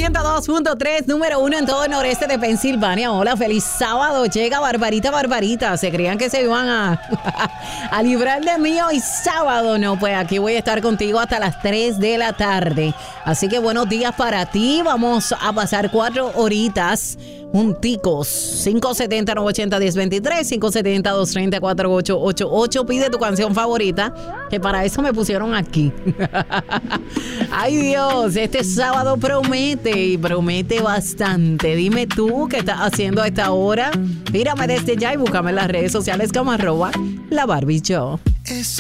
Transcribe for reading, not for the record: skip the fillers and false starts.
102.3, número 1 en todo el noreste de Pensilvania. Hola, feliz sábado. Llega Barbarita. Se creían que se iban a librar de mí hoy sábado. No, pues aquí voy a estar contigo hasta las 3 de la tarde. Así que buenos días para ti. Vamos a pasar 4 horitas junticos. 570-980-1023, 570-230-4888. Pide tu canción favorita, que para eso me pusieron aquí. Ay, Dios, este sábado promete y promete bastante. Dime tú qué estás haciendo a esta hora. Mírame desde ya y búscame en las redes sociales como @La Barbie Show.